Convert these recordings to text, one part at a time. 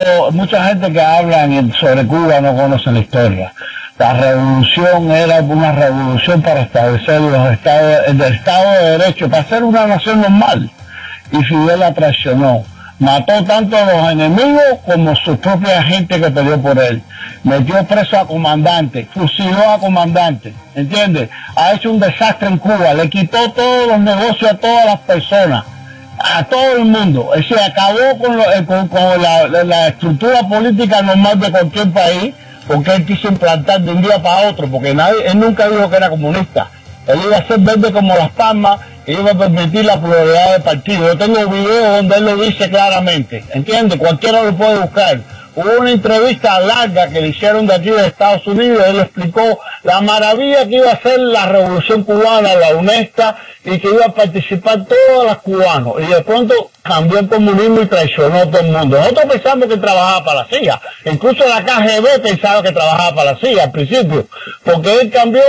mucha gente que habla sobre Cuba no conoce la historia. La revolución era una revolución para establecer el Estado de Derecho, para ser una nación normal. Y Fidel la traicionó. Mató tanto a los enemigos como su propia gente que peleó por él. Metió preso a comandantes, fusiló a comandantes, ¿entiendes? Ha hecho un desastre en Cuba, le quitó todos los negocios a todas las personas, a todo el mundo. Se acabó con la estructura política normal de cualquier país, porque él quiso implantar de un día para otro, porque él nunca dijo que era comunista. Él iba a ser verde como las palmas y iba a permitir la pluralidad de partidos. Yo tengo videos donde él lo dice claramente, ¿entiendes? Cualquiera lo puede buscar. Hubo una entrevista larga que le hicieron de aquí de Estados Unidos, él explicó la maravilla que iba a ser la revolución cubana, la honesta, y que iba a participar todos los cubanos. Y de pronto cambió el comunismo y traicionó a todo el mundo. Nosotros pensamos que trabajaba para la CIA, incluso la KGB pensaba que trabajaba para la CIA al principio, porque él cambió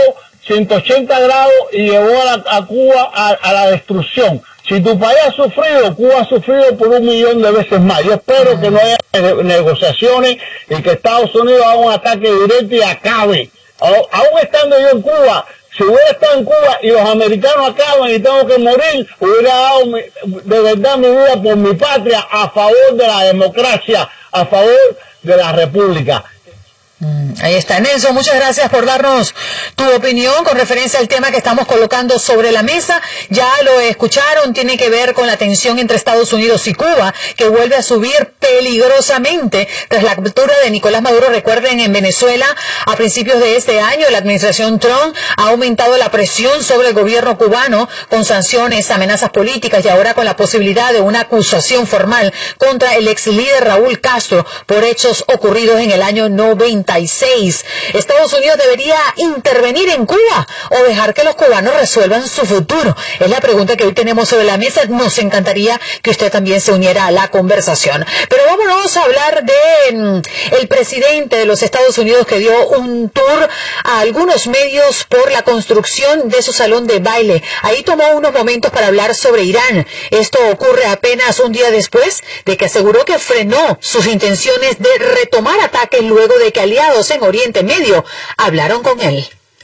180 grados y llevó a Cuba a la destrucción. Si tu país ha sufrido, Cuba ha sufrido por 1 millón de veces más. Yo espero que no haya negociaciones y que Estados Unidos haga un ataque directo y acabe. Aún estando yo en Cuba, si hubiera estado en Cuba y los americanos acaban y tengo que morir, hubiera dado de verdad mi vida por mi patria a favor de la democracia, a favor de la república. Ahí está, Nelson, muchas gracias por darnos tu opinión con referencia al tema que estamos colocando sobre la mesa. Ya lo escucharon, tiene que ver con la tensión entre Estados Unidos y Cuba, que vuelve a subir peligrosamente tras la captura de Nicolás Maduro. Recuerden, en Venezuela, a principios de este año, la administración Trump ha aumentado la presión sobre el gobierno cubano con sanciones, amenazas políticas y ahora con la posibilidad de una acusación formal contra el ex líder Raúl Castro por hechos ocurridos en el año 96. ¿Estados Unidos debería intervenir en Cuba o dejar que los cubanos resuelvan su futuro? Es la pregunta que hoy tenemos sobre la mesa. Nos encantaría que usted también se uniera a la conversación. Pero vámonos a hablar de el presidente de los Estados Unidos, que dio un tour a algunos medios por la construcción de su salón de baile. Ahí tomó unos momentos para hablar sobre Irán. Esto ocurre apenas un día después de que aseguró que frenó sus intenciones de retomar ataques luego de que aliados en Oriente Medio hablaron con él.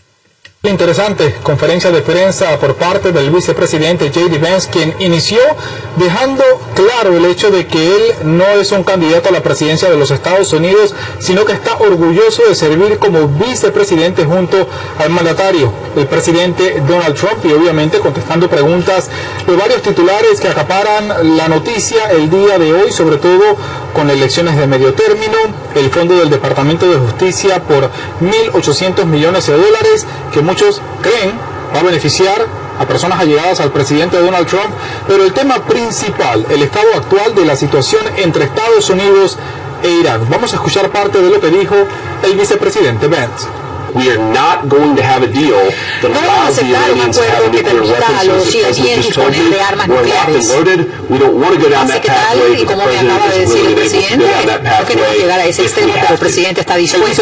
Interesante conferencia de prensa por parte del vicepresidente J.D. Vance, quien inició dejando claro el hecho de que él no es un candidato a la presidencia de los Estados Unidos, sino que está orgulloso de servir como vicepresidente junto al mandatario, el presidente Donald Trump, y obviamente contestando preguntas de varios titulares que acaparan la noticia el día de hoy, sobre todo con elecciones de medio término, el fondo del Departamento de Justicia por $1.800 millones, que muchos creen va a beneficiar a personas allegadas al presidente Donald Trump, pero el tema principal, el estado actual de la situación entre Estados Unidos e Irán. Vamos a escuchar parte de lo que dijo el vicepresidente Vance. We are not going to have a deal that allows the Iranians to have nuclear weapons, as the president just told you. We're locked and loaded. We don't want to go down that pathway, but the president is willing and able to go down that pathway if we have to. El vicepresidente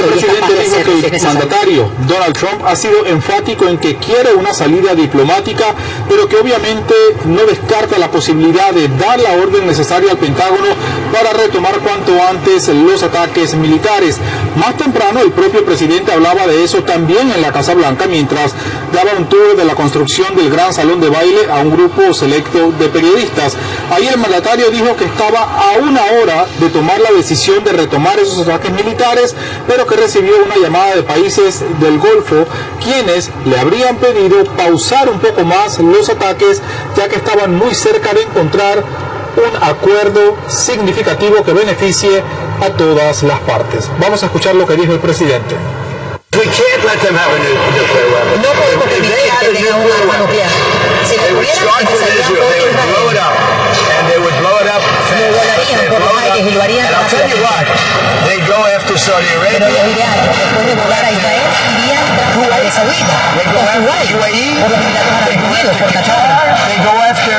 dijo que el mandatario Donald Trump ha sido enfático en que quiere una salida diplomática, pero que obviamente no descarta la posibilidad de dar la orden necesaria al Pentágono para retomar cuanto antes los ataques militares. Más temprano, el propio presidente hablaba de eso también en la Casa Blanca, mientras daba un tour de la construcción del gran salón de baile a un grupo selecto de periodistas. Ahí el mandatario dijo que estaba a una hora de tomar la decisión de retomar esos ataques militares, pero que recibió una llamada de países del Golfo, quienes le habrían pedido pausar un poco más los ataques, ya que estaban muy cerca de encontrar un acuerdo significativo que beneficie a todas las partes. Vamos a escuchar lo que dijo el presidente. We can't let them have a nuclear weapon. No podemos permitir que tengan un arma nuclear. Si lo tuvieran, empezarían por Israel. They would blow it up. Lo volarían por los aires y lo harían rápidamente. They go after Saudi Arabia. Pero los iraníes, después de volar a Israel, irían tras Arabia Saudita, por Kuwait, por los Emiratos Árabes Unidos, por Qatar. They go after.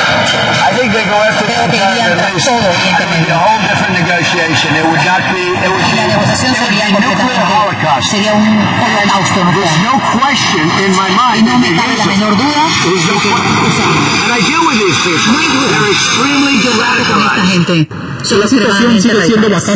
I think they go after. Creo que irían tras todo Oriente Medio. A whole different negotiation. It would not be. It would be. La negociación sería completamente. Sería un holocausto nuclear. There's no question in my mind. Y no me cabe la menor duda. And I deal with these people. They're extremely con esta radicalized. gente. Son La situación sigue siendo bastante